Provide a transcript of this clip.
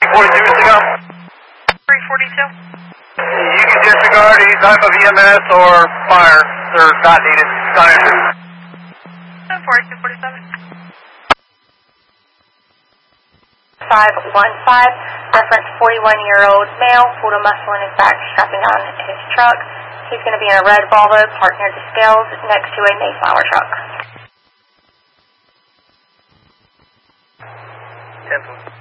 342 to go. 342. You can disregard any type of EMS or fire. They're not needed. Not interested. 4247. 515, reference 41-year-old male, pulled a muscle in his back, strapping on his truck. He's going to be in a red Volvo parked near the scales next to a Mayflower truck. 10.